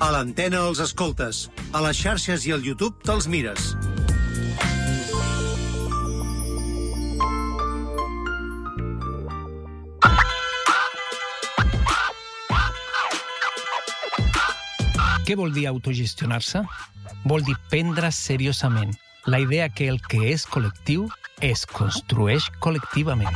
A l'antena els escoltes, a les xarxes i al YouTube te'ls mires. Què vol dir autogestionar-se? Vol dir prendre seriosament la idea que el que és col·lectiu es construeix col·lectivament.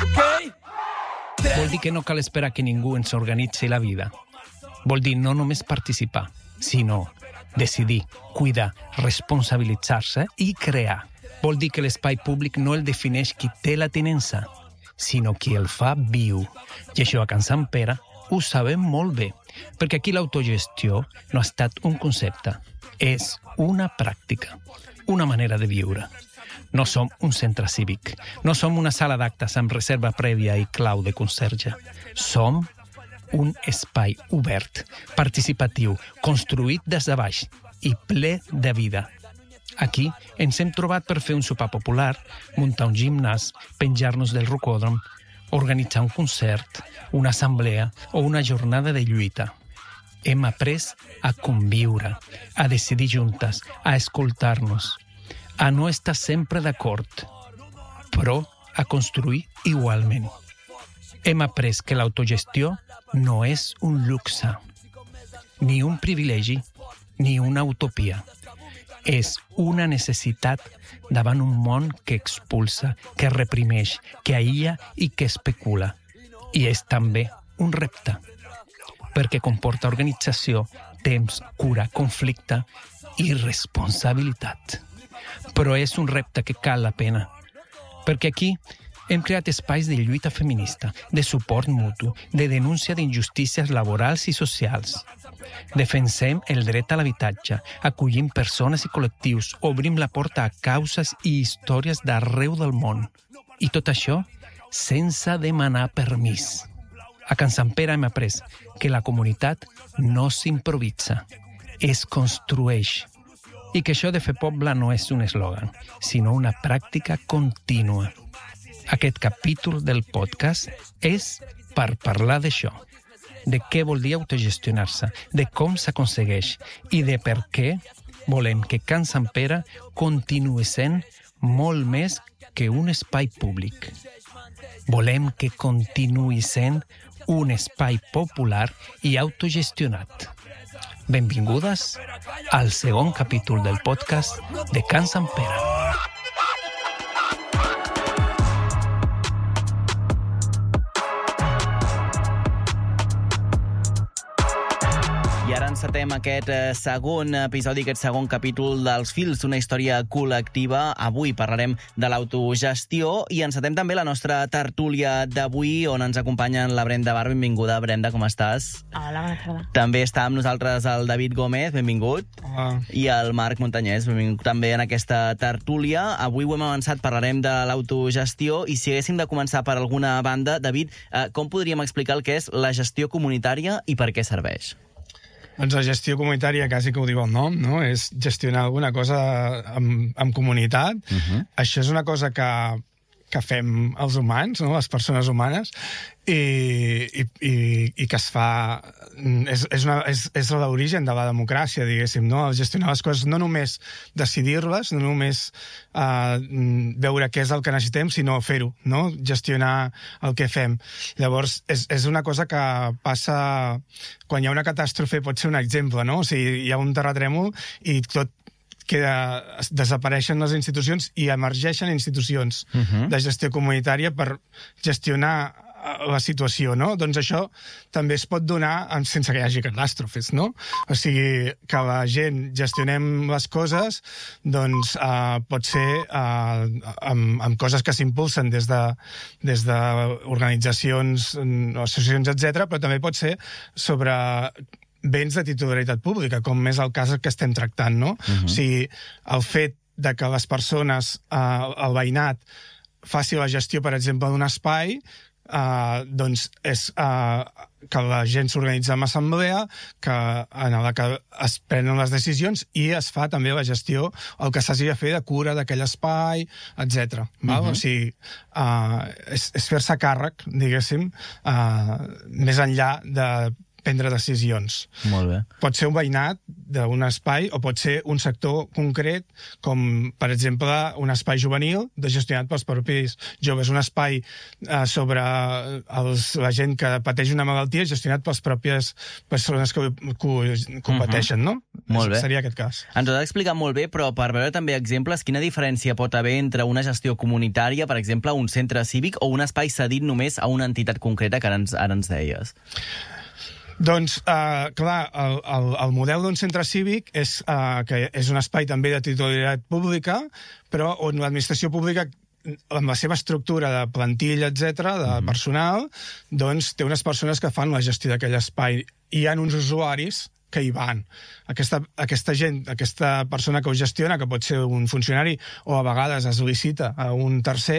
Vol dir que no cal esperar que ningú ens organitzi la vida. Vol dir no només participar, sinó decidir, cuidar, responsabilitzar-se i crear. Vol dir que l'espai públic no el defineix qui té la tinença, sinó qui el fa viu. I això a Can Sant Pere ho sabem molt bé, perquè aquí l'autogestió no ha estat un concepte, és una pràctica, una manera de viure. No som un centre cívic, no som una sala d'actes amb reserva prèvia i clau de conserge. Som un espai obert, participatiu, construït des de baix i ple de vida. Aquí ens hem trobat per fer un sopar popular, muntar un gimnàs, penjar-nos del rocòdrom, organitzar un concert, una assemblea o una jornada de lluita. Hem après a conviure, a decidir juntes, a escoltar-nos, a no estar sempre d'acord, però a construir igualment. Hem après que l'autogestió no és un luxe, ni un privilegi, ni una utopia. És una necessitat davant un món que expulsa, que reprimeix, que aïlla i que especula. I és també un repte, perquè comporta organització, temps, cura, conflicte i responsabilitat. Però és un repte que cal la pena, perquè aquí hem creat espais de lluita feminista, de suport mutu, de denúncia d'injustícies laborals i socials. Defensem el dret a l'habitatge, acollim persones i col·lectius, obrim la porta a causes i històries d'arreu del món. I tot això sense demanar permís. A Can Sant Pere hem après que la comunitat no s'improvisa, es construeix. I que això de fer poble no és un eslògan, sinó una pràctica contínua. Aquest capítol del podcast és per parlar d'això, de què vol dir autogestionar-se, de com s'aconsegueix i de per què volem que Can Sant Pere continuï sent molt més que un espai públic. Volem que continuï sent un espai popular i autogestionat. Benvingudes al segon capítol del podcast de Can Sant Pere. I ara encetem aquest segon episodi, aquest segon capítol dels Fils d'una història col·lectiva. Avui parlarem de l'autogestió i encetem també la nostra tertúlia d'avui, on ens acompanyen la Brenda Bar. Benvinguda, Brenda, com estàs? Hola, bona tarda. També està amb nosaltres el David Gómez, benvingut. Hola. I el Marc Montanyès, benvingut també en aquesta tertúlia. Avui ho hem avançat, parlarem de l'autogestió i si haguéssim de començar per alguna banda, David, com podríem explicar el que és la gestió comunitària i per què serveix? Doncs la gestió comunitària, quasi que ho diu el nom, no? És gestionar alguna cosa amb comunitat. Això és una cosa que fem els humans, no? Les persones humanes, i que es fa... És l'origen de la democràcia, diguéssim, no? Gestionar les coses, no només decidir-les, no només veure què és el que necessitem, sinó fer-ho, no? Gestionar el que fem. Llavors, és una cosa que passa... Quan hi ha una catàstrofe pot ser un exemple, no? O sigui, hi ha un terratrèmol i tot desapareixen les institucions i emergeixen institucions de gestió comunitària per gestionar la situació, no? Doncs això també es pot donar sense que hi hagi catàstrofes, no? O sigui, que la gent gestionem les coses, doncs pot ser amb coses que s'impulsen des d'organitzacions, associacions, etc., però també pot ser sobre béns de titularitat pública, com és el cas que estem tractant, no? O sigui, el fet de que les persones, el veïnat, faci la gestió, per exemple, d'un espai, doncs és que la gent s'organitza en assemblea, en la que es prenen les decisions i es fa també la gestió, el que s'hagi de fer de cura d'aquell espai, etc. O sigui, és fer-se càrrec, diguéssim, més enllà de prendre decisions. Molt bé. Pot ser un veïnat d'un espai o pot ser un sector concret, com, per exemple, un espai juvenil gestionat pels propis joves, un espai sobre la gent que pateix una malaltia gestionat pels pròpies persones que ho pateixen, no? Molt bé. Seria aquest cas. Ens ho has explicat molt bé, però per veure també exemples, quina diferència pot haver entre una gestió comunitària, per exemple, un centre cívic o un espai cedit només a una entitat concreta que ara ens deies? Doncs, clar, el model d'un centre cívic que és un espai també de titularitat pública, però on l'administració pública, amb la seva estructura de plantilla, etc., de personal, doncs té unes persones que fan la gestió d'aquell espai. I hi ha uns usuaris que hi van. Aquesta gent, aquesta persona que ho gestiona, que pot ser un funcionari o a vegades es licita a un tercer,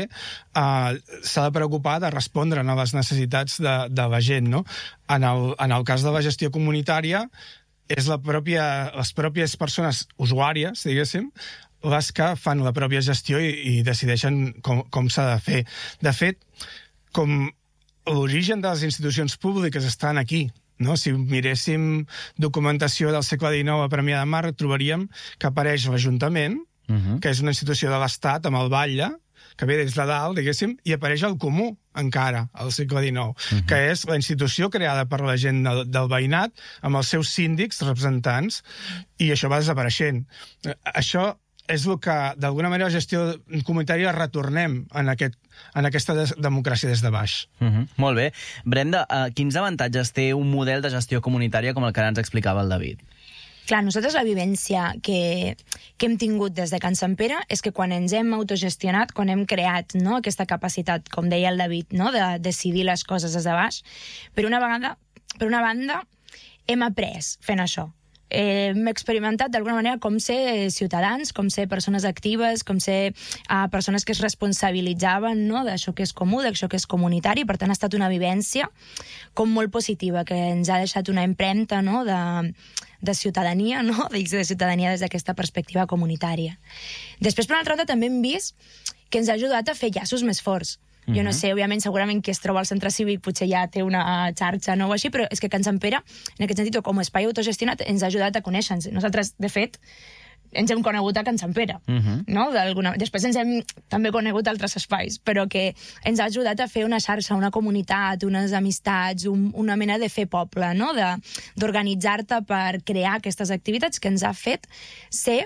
s'ha de preocupar de respondre a les necessitats de la gent, no? En el cas de la gestió comunitària, és les pròpies persones usuàries, diguéssim, les que fan la pròpia gestió i decideixen com s'ha de fer. De fet, com l'origen de les institucions públiques estan aquí, no? Si miréssim documentació del segle XIX a Premià de Mar, trobaríem que apareix l'Ajuntament, que és una institució de l'Estat, amb el batlle, que ve des de dalt, diguéssim, i apareix el Comú, encara, al segle XIX, que és la institució creada per la gent del veïnat, amb els seus síndics, representants, i això va desapareixent. Això és el que, d'alguna manera, la gestió comunitària retornem en aquesta democràcia des de baix. Molt bé. Brenda, quins avantatges té un model de gestió comunitària com el que ara ens explicava el David? Clar, nosaltres la vivència que hem tingut des de Can Sant Pere és que quan ens hem autogestionat, quan hem creat, no, aquesta capacitat, com deia el David, no, de decidir les coses des de baix, per una banda, hem après fent això. Hem experimentat d'alguna manera com ser ciutadans, com ser persones actives, com ser persones que es responsabilitzaven, no, d'això que és comú, d'això que és comunitari. Per tant, ha estat una vivència com molt positiva, que ens ha deixat una empremta, no, de ciutadania, no? De ciutadania des d'aquesta perspectiva comunitària. Després, per una altra banda, també hem vist que ens ha ajudat a fer llaços més forts. Jo no sé, òbviament, segurament qui es troba al centre cívic potser ja té una xarxa no, o així, però és que Can Sant Pere, en aquest sentit, com a espai autogestionat, ens ha ajudat a conèixer-nos. Nosaltres, de fet, ens hem conegut a Can Sant Pere, no? Després ens hem també conegut altres espais, però que ens ha ajudat a fer una xarxa, una comunitat, unes amistats, una mena de fer poble, no? D'organitzar-te per crear aquestes activitats que ens ha fet ser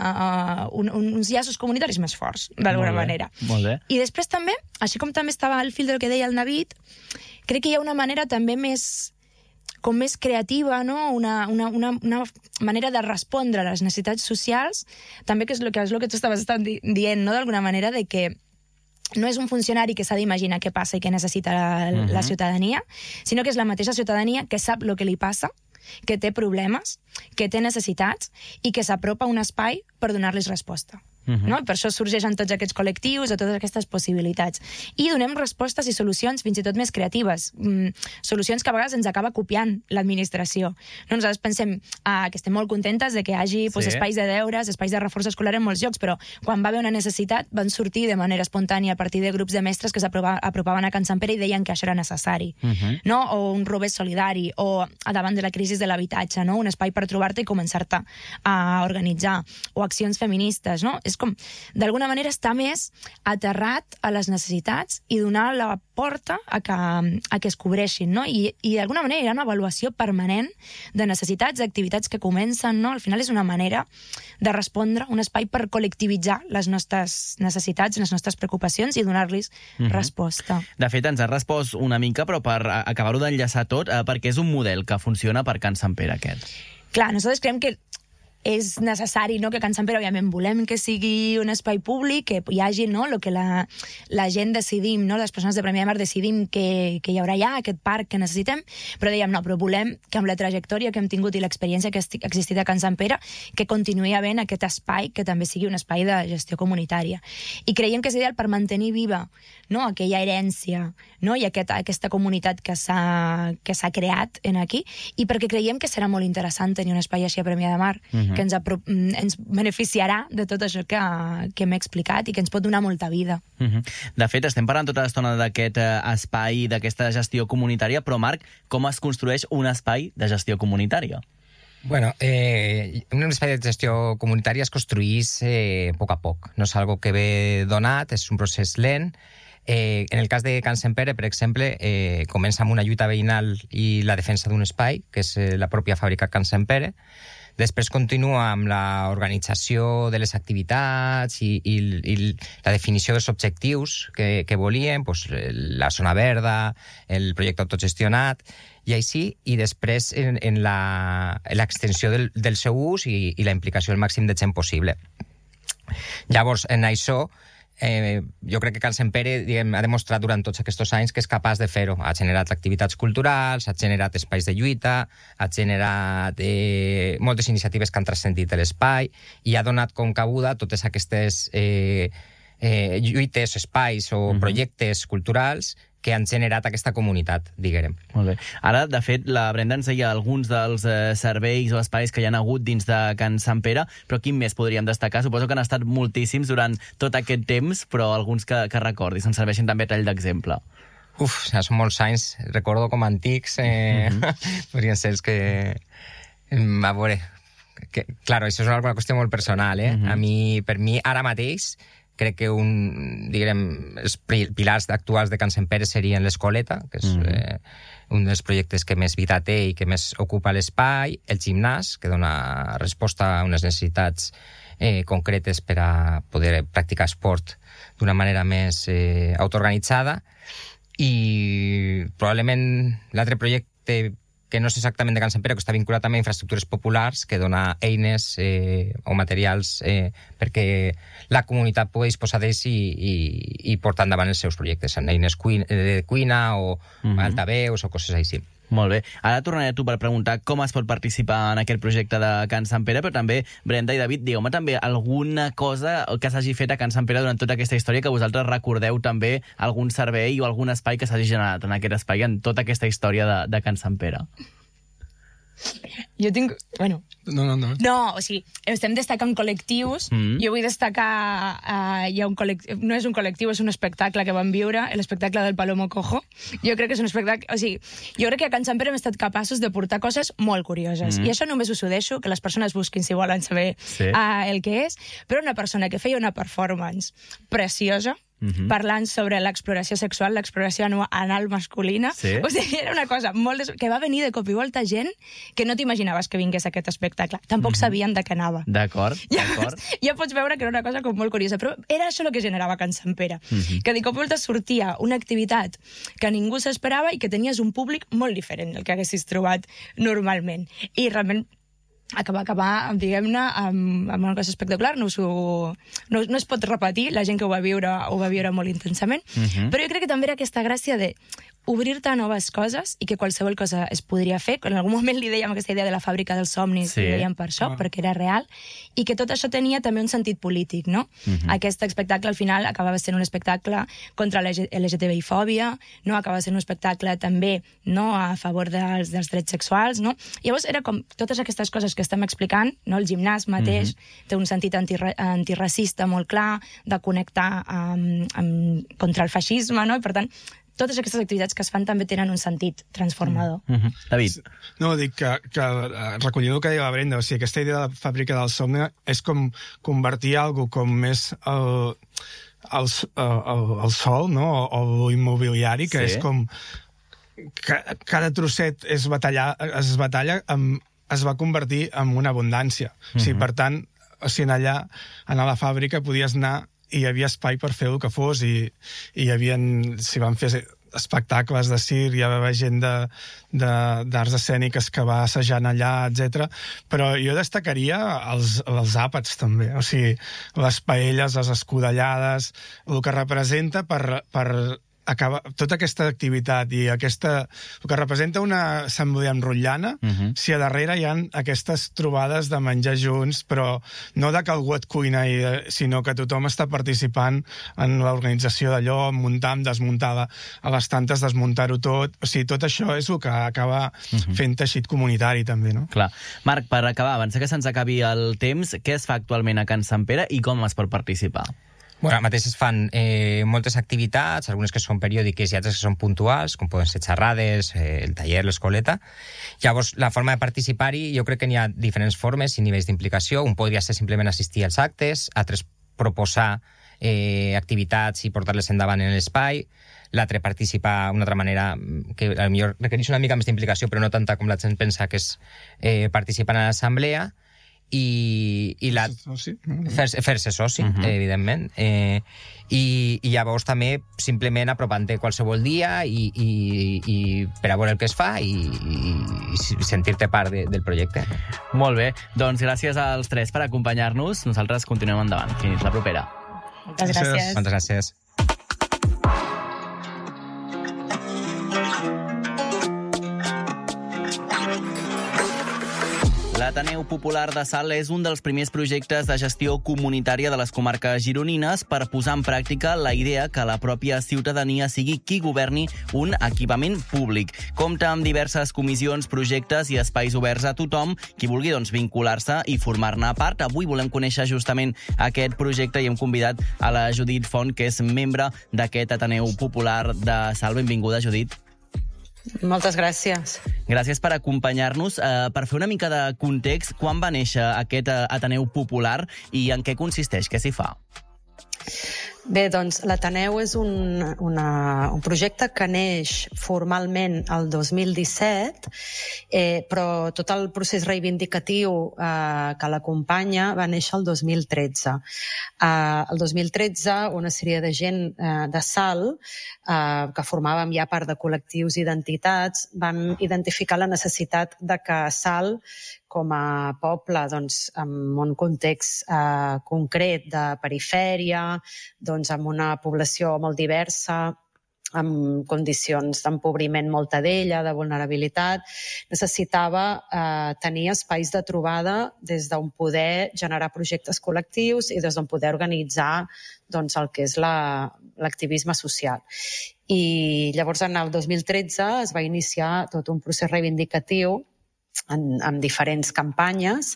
uns llaços comunitaris més forts, d'alguna manera. Molt bé. I després també, així com també estava al fil del que deia el David, crec que hi ha una manera també més creativa, no? Una manera de respondre a les necessitats socials, també que és el que tu estaves dient, no? D'alguna manera, de que no és un funcionari que s'ha d'imaginar què passa i què necessita la ciutadania, sinó que és la mateixa ciutadania que sap el que li passa, que té problemes, que té necessitats i que s'apropa a un espai per donar-los resposta. No? Per això sorgeixen tots aquests col·lectius o totes aquestes possibilitats. I donem respostes i solucions fins i tot més creatives. Solucions que a vegades ens acaba copiant l'administració. No? Nosaltres pensem que estem molt contentes de que hi hagi espais de deures, espais de reforç escolar en molts llocs, però quan va haver una necessitat van sortir de manera espontània a partir de grups de mestres que s'apropaven a Can Sant Pere i deien que això era necessari. No? O un robert solidari, o davant de la crisi de l'habitatge, no? Un espai per trobar-te i començar-te a organitzar. O accions feministes, no? És com, d'alguna manera, estar més aterrat a les necessitats i donar la porta a que es cobreixin, no? I d'alguna manera hi ha una avaluació permanent de necessitats, d'activitats que comencen, no? Al final és una manera de respondre, un espai per col·lectivitzar les nostres necessitats, les nostres preocupacions i donar-los resposta. De fet, ens ha respost una mica, però per acabar-ho d'enllaçar tot, perquè és un model que funciona per Can Sant Pere, aquest. Clar, nosaltres creiem que és necessari, no?, que Can Sant Pere, òbviament, volem que sigui un espai públic, que hi hagi, no?, el que la gent decidim, no?, les persones de Premià de Mar decidim que hi haurà ja aquest parc que necessitem, però dèiem, no, però volem que amb la trajectòria que hem tingut i l'experiència que ha existit a Can Sant Pere, que continuï havent aquest espai que també sigui un espai de gestió comunitària. I creiem que és ideal per mantenir viva, no?, aquella herència, no?, i aquesta comunitat que s'ha creat aquí, i perquè creiem que serà molt interessant tenir un espai així a Premià de Mar. que ens beneficiarà de tot això que m'he explicat i que ens pot donar molta vida. De fet, estem parlant tota l'estona d'aquest espai, d'aquesta gestió comunitària, però Marc, com es construeix un espai de gestió comunitària? Bueno, un espai de gestió comunitària es construís a poc a poc. No és algo que ve donat, és un procés lent. En el cas de Can Sant Pere, per exemple, comença amb una lluita veïnal i la defensa d'un espai, que és la pròpia fàbrica Can Sant Pere. Després continua amb l'organització de les activitats i la definició dels objectius que volien, doncs, la zona verda, el projecte autogestionat, i així, i després en l'extensió del seu ús i la implicació el màxim de gent possible. Llavors, en això, jo crec que Can Sant Pere ha demostrat durant tots aquests anys que és capaç de fer-ho. Ha generat activitats culturals, ha generat espais de lluita, ha generat moltes iniciatives que han transcendit l'espai i ha donat com cabuda a totes aquestes lluites, espais o projectes culturals que han generat aquesta comunitat, diguem. Molt bé. Ara, de fet, la Brenda ens deia alguns dels serveis o espais que hi ha hagut dins de Can Sant Pere, però quin més podríem destacar? Suposo que han estat moltíssims durant tot aquest temps, però alguns que recordis, ens serveixen també a tall d'exemple. Ja són molts anys, recordo com antics, podrien ser els que... A veure, claro, això és una qüestió molt personal, per mi, ara mateix, crec que els pilars actuals de Can Sant Pere serien l'Escoleta, que és un dels projectes que més vida té i que més ocupa l'espai, el gimnàs, que dona resposta a unes necessitats concretes per a poder practicar esport d'una manera més autoorganitzada, i probablement l'altre projecte que no és exactament de Can Sant Pere, que està vinculat també a infraestructures populars, que dona eines o materials perquè la comunitat pugui disposar d'ells i portar endavant els seus projectes, en eines de cuina o altaveus o coses així. Molt bé. Ara tornaré a tu per preguntar com es pot participar en aquest projecte de Can Sant Pere, però també, Brenda i David, digueu-me també alguna cosa que s'hagi fet a Can Sant Pere durant tota aquesta història, que vosaltres recordeu també algun servei o algun espai que s'hagi generat en aquest espai, en tota aquesta història de Can Sant Pere. Jo tinc... Bueno... No, o sigui, estem destacant col·lectius. Jo vull destacar... hi ha un col·lectiu... No és un col·lectiu, és un espectacle que vam viure, l'espectacle del Palomo Cojo. Jo crec que és un espectacle... O sigui, jo crec que a Can Sant Pere hem estat capaços de portar coses molt curioses. I això només us ho deixo, que les persones busquin si volen saber el que és. Però una persona que feia una performance preciosa, parlant sobre l'exploració sexual, l'exploració anal masculina. O sigui, era una cosa molt... que va venir de cop i volta gent que no t'imaginaves que vingués a aquest espectacle. Tampoc sabien de què anava. D'acord. Ja pots veure que era una cosa com molt curiosa, però era això el que generava Can Sant Pere. Que de cop i volta sortia una activitat que ningú s'esperava i que tenies un públic molt diferent del que haguessis trobat normalment. I realment acabar diguem-ne, amb una cosa espectacular, no es pot repetir, la gent que ho va viure molt intensament, però jo crec que també era aquesta gràcia de obrir-te a noves coses i que qualsevol cosa es podria fer. En algun moment li dèiem aquesta idea de la fàbrica dels somnis, li dèiem per això, perquè era real, i que tot això tenia també un sentit polític, no? Aquest espectacle, al final, acabava sent un espectacle contra la LGTBI-fòbia, no? Acabava sent un espectacle també a favor dels drets sexuals, no? Llavors, era com totes aquestes coses que estem explicant, no? El gimnàs mateix té un sentit antiracista molt clar, de connectar contra el feixisme, no? I, per tant, totes aquestes activitats que es fan també tenen un sentit transformador. David. No, dic que recollint el que deia la Brenda, o sigui, aquesta idea de la fàbrica del somni és com convertir alguna com més el sol, no? O l'immobiliari, que és com... Cada trosset es batalla, es va convertir en una abundància. O sigui, per tant, allà, a la fàbrica, podies anar i hi havia espai per fer el que fos i s'hi van fer espectacles de circ, hi va haver gent d'arts escèniques que va assajant allà, etc. Però jo destacaria els àpats també, o sigui, les paelles, les escudellades, el que representa per tota aquesta activitat i el que representa una assemblea rotllana, si a darrere hi ha aquestes trobades de menjar junts, però no de que algú et cuina, sinó que tothom està participant en l'organització d'allò, muntar, desmuntar, a les tantes desmuntar-ho tot. O sigui, tot això és el que acaba fent teixit comunitari, també, no? Clar. Marc, per acabar, abans que se'ns acabi el temps, què es fa actualment a Can Sant Pere i com es pot participar? Bueno, ara mateix es fan moltes activitats, algunes que són periòdiques i altres que són puntuals, com poden ser xerrades, el taller, l'escoleta. Llavors, la forma de participar-hi, jo crec que n'hi ha diferents formes i nivells d'implicació. Un podria ser simplement assistir als actes, altres proposar activitats i portar-les endavant en l'espai, l'altre participar d'una altra manera que potser requereix una mica més d'implicació, però no tanta com la gent pensa, que és participar en l'assemblea, i fer-se soci, evidentment, i llavors també simplement apropant-te qualsevol dia i per a veure el que es fa i sentir-te part del projecte. Molt bé, doncs gràcies als tres per acompanyar-nos. Nosaltres continuem endavant. Fins la propera. Moltes gràcies. Moltes gràcies. L'Ateneu Popular de Salt és un dels primers projectes de gestió comunitària de les comarques gironines per posar en pràctica la idea que la pròpia ciutadania sigui qui governi un equipament públic. Compta amb diverses comissions, projectes i espais oberts a tothom qui vulgui vincular-se i formar-ne part. Avui volem conèixer justament aquest projecte i hem convidat a la Judit Font, que és membre d'aquest Ateneu Popular de Salt. Benvinguda, Judit. Moltes gràcies. Gràcies per acompanyar-nos. Per fer una mica de context, quan va néixer aquest Ateneu Popular i en què consisteix? Què s'hi fa? Bé, doncs l'Ateneu és un projecte que neix formalment el 2017, però tot el procés reivindicatiu que l'acompanya va néixer el 2013. El 2013 una sèrie de gent de Salt, que formàvem ja part de col·lectius i d'entitats, vam identificar la necessitat de que Salt, com a poble, doncs, amb un context concret de perifèria, doncs, amb una població molt diversa, amb condicions d'empobriment molta d'ella, de vulnerabilitat, necessitava tenir espais de trobada des d'on poder generar projectes col·lectius i des d'on poder organitzar doncs, el que és l'activisme social. I llavors, en el 2013, es va iniciar tot un procés reivindicatiu amb diferents campanyes,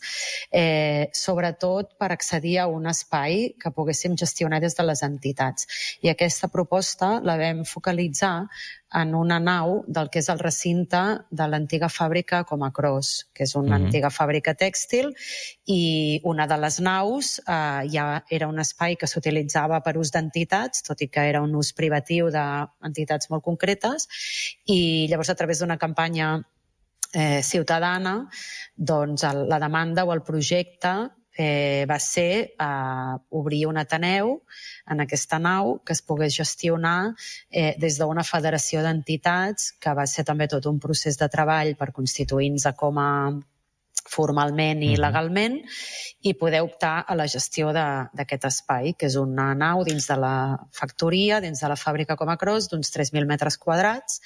sobretot per accedir a un espai que poguéssim gestionar des de les entitats. I aquesta proposta la vam focalitzar en una nau del que és el recinte de l'antiga fàbrica Comacros, que és una antiga fàbrica tèxtil, i una de les naus ja era un espai que s'utilitzava per ús d'entitats, tot i que era un ús privatiu d'entitats molt concretes, i llavors a través d'una campanya ciutadana, doncs la demanda o el projecte va ser obrir un Ateneu en aquesta nau que es pogués gestionar des d'una federació d'entitats, que va ser també tot un procés de treball per constituir-nos com a formalment i legalment, i poder optar a la gestió d'aquest espai, que és una nau dins de la factoria, dins de la fàbrica Comacros, d'uns 3.000 metres quadrats,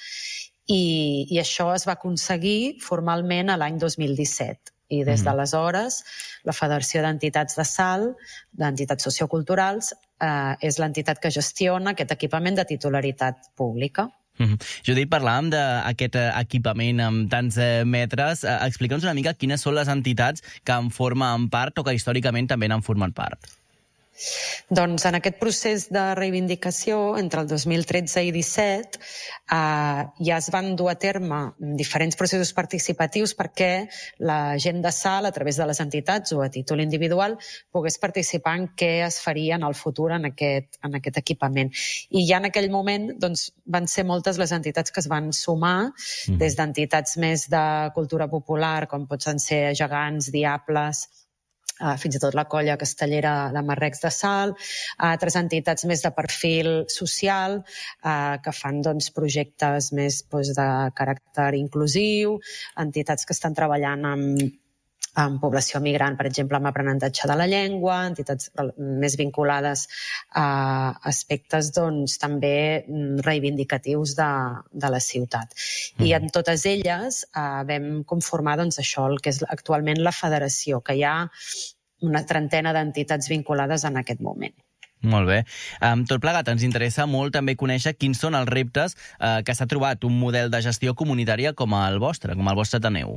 i això es va aconseguir formalment a l'any 2017. I des d'aleshores, la Federació d'Entitats de Salt, d'entitats socioculturals, és l'entitat que gestiona aquest equipament de titularitat pública. Judit, parlàvem d'aquest equipament amb tants metres. Explica'ns una mica quines són les entitats que en formen part o que històricament també n'han format part. Doncs en aquest procés de reivindicació, entre el 2013 i 2017, ja es van dur a terme diferents processos participatius perquè la gent de Salt, a través de les entitats o a títol individual, pogués participar en què es faria en el futur en aquest equipament. I ja en aquell moment doncs, van ser moltes les entitats que es van sumar, des d'entitats més de cultura popular, com poden ser Gegants, Diables, fins i tot la colla castellera de Marrecs de Salt, altres entitats més de perfil social que fan projectes més de caràcter inclusiu, entitats que estan treballant amb amb població migrant, per exemple, amb aprenentatge de la llengua, entitats més vinculades a aspectes doncs, també reivindicatius de la ciutat. I en totes elles vam conformar doncs, això, el que és actualment la federació, que hi ha una trentena d'entitats vinculades en aquest moment. Molt bé. Tot plegat, ens interessa molt també conèixer quins són els reptes que s'ha trobat un model de gestió comunitària com el vostre Ateneu.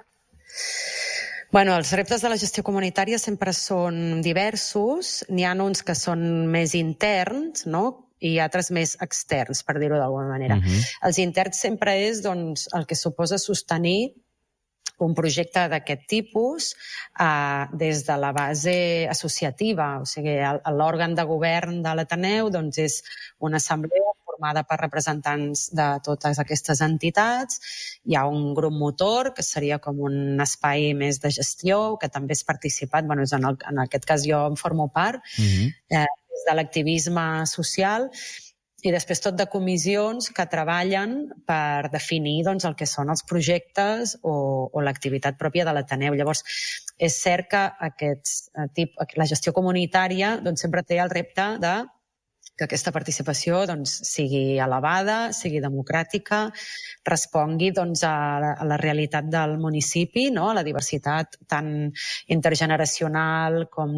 Bueno, els reptes de la gestió comunitària sempre són diversos. N'hi ha uns que són més interns, no?, i altres més externs, per dir-ho d'alguna manera. Els interns sempre és doncs, el que suposa sostenir un projecte d'aquest tipus des de la base associativa. O sigui, l'òrgan de govern de l'Ateneu doncs, és una assemblea formada per representants de totes aquestes entitats. Hi ha un grup motor, que seria com un espai més de gestió, que també és participat. Bueno, en aquest cas jo en formo part, des de l'activisme social. I després tot de comissions que treballen per definir doncs, el que són els projectes o l'activitat pròpia de l'Ateneu. Llavors, és cert que la gestió comunitària doncs, sempre té el repte de que aquesta participació doncs, sigui elevada, sigui democràtica, respongui doncs, a la realitat del municipi, no? A la diversitat tant intergeneracional com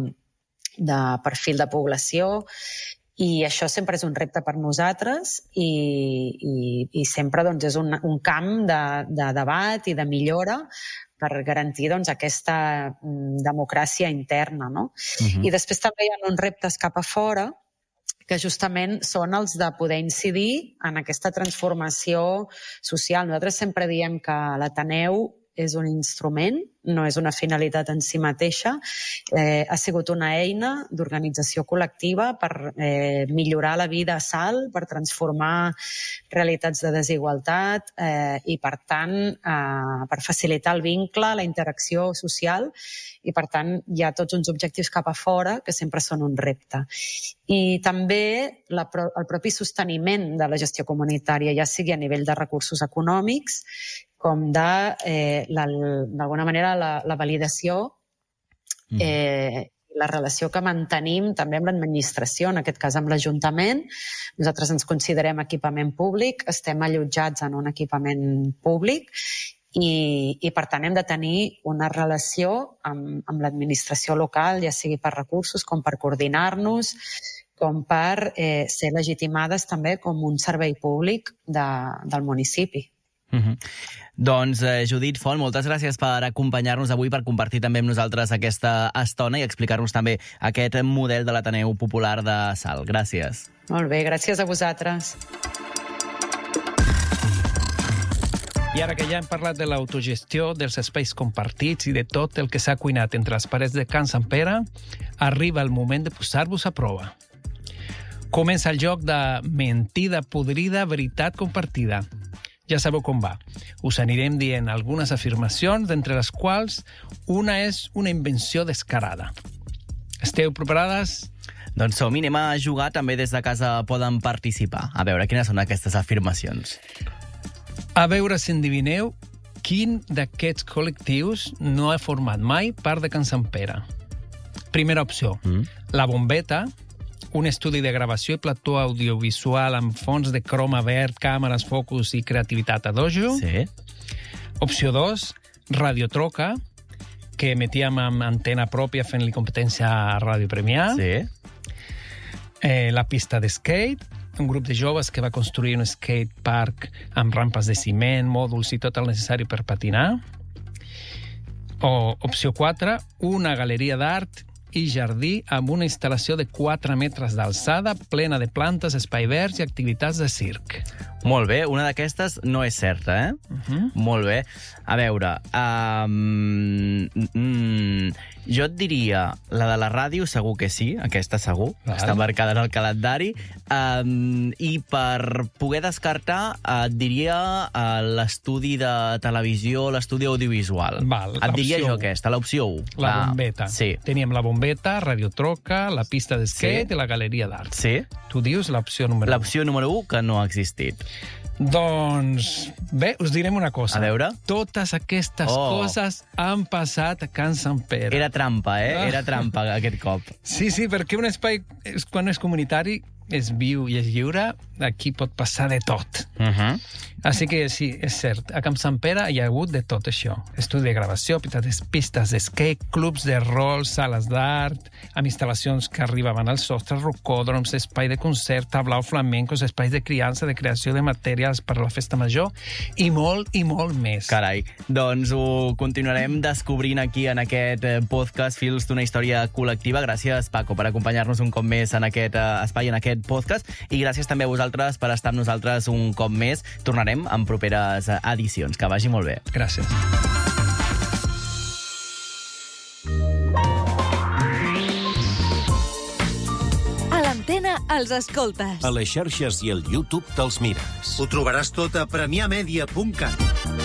de perfil de població. I això sempre és un repte per nosaltres i sempre doncs, és un camp de debat i de millora per garantir doncs, aquesta democràcia interna. No? I després també hi ha uns reptes cap a fora que justament són els de poder incidir en aquesta transformació social. Nosaltres sempre diem que l'Ateneu és un instrument, no és una finalitat en si mateixa. Ha sigut una eina d'organització col·lectiva per millorar la vida a Salt, per transformar realitats de desigualtat i, per tant, per facilitar el vincle, la interacció social i, per tant, hi ha tots uns objectius cap a fora que sempre són un repte. I també el propi sosteniment de la gestió comunitària, ja sigui a nivell de recursos econòmics, com d'alguna manera la validació i la relació que mantenim també amb l'administració, en aquest cas amb l'Ajuntament. Nosaltres ens considerem equipament públic, estem allotjats en un equipament públic i per tant hem de tenir una relació amb l'administració local, ja sigui per recursos com per coordinar-nos, com per ser legitimades també com un servei públic del municipi. Doncs, Judit Font, moltes gràcies per acompanyar-nos avui, per compartir també amb nosaltres aquesta estona i explicar-nos també aquest model de l'Ateneu Popular de Salt. Gràcies. Molt bé, gràcies a vosaltres. I ara que ja hem parlat de l'autogestió, dels espais compartits i de tot el que s'ha cuinat entre les parets de Can Sant Pere, arriba el moment de posar-vos a prova. Comença el joc de mentida podrida, veritat compartida. Ja sabeu com va. Us anirem dient algunes afirmacions, d'entre les quals una és una invenció descarada. Esteu preparades? Doncs som-hi, anem a jugar, també des de casa poden participar. A veure, quines són aquestes afirmacions? A veure si endivineu quin d'aquests col·lectius no ha format mai part de Can Sant Pere. Primera opció, La Bombeta, un estudi de gravació i plató audiovisual amb fons de croma verd, càmeres, focus i creativitat a dojo. Sí. Opció 2, Radio Troca, que emetíem amb antena pròpia fent-li competència a Ràdio Premià. Sí. La pista de skate, un grup de joves que va construir un skate park amb rampes de ciment, mòduls i tot el necessari per patinar. O opció 4, una galeria d'art i jardí amb una instal·lació de 4 metres d'alçada, plena de plantes, espai verds i activitats de circ. Molt bé, una d'aquestes no és certa, Molt bé. A veure, jo et diria la de la ràdio, segur que sí, aquesta segur, està marcada en el calendari, i per poder descartar et diria l'estudi de televisió, l'estudi audiovisual. Et diria jo aquesta, l'opció 1. La Bombeta. Sí. Teníem la Bombeta, Radio Troca, la pista de skate i la galeria d'art. Sí. Tu dius l'opció número 1. L'opció número 1, que no ha existit. Doncs bé, us direm una cosa. A veure. Totes aquestes coses han passat a Can Sant Pere. Era trampa, Era trampa aquest cop. Sí, perquè un espai, quan és comunitari, és viu i és lliure, aquí pot passar de tot. Així que sí, és cert, a Camp Sant Pere hi ha hagut de tot això. Estudi de gravació, pistes d'escape, clubs de rol, sales d'art, amb instal·lacions que arribaven als sostres, rocòdroms, espai de concert, tablau flamencos, espais de criança, de creació de materials per a la festa major i molt més. Carai, doncs ho continuarem descobrint aquí en aquest podcast Fils d'una història col·lectiva. Gràcies, Paco, per acompanyar-nos un cop més en aquest espai, en aquest podcast, i gràcies també a vosaltres per estar amb nosaltres un cop més. Tornarem en properes edicions. Que vagi molt bé. Gràcies. A l'antena els escoltes. A les xarxes i al YouTube te'ls mires. Ho trobaràs tot a premiamedia.cat.